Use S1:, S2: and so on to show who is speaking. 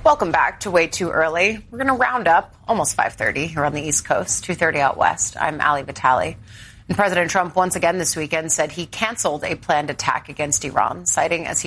S1: Welcome back to Way Too Early. We're going to round up almost 5:30 here on the East Coast, 2:30 out west. I'm Ali Vitale. And President Trump once again this weekend said he canceled a planned attack against Iran, citing as he